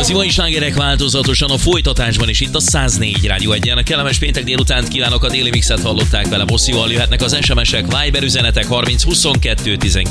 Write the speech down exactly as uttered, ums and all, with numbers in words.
Igazi mai slágerek változatosan a folytatásban is itt a száz négy Rádió egyen. Kellemes péntek délutánt kívánok, a Déli Mixet hallották vele. Bosszival jöhetnek az es em esek, Viber üzenetek harminc huszonkettő tizenkét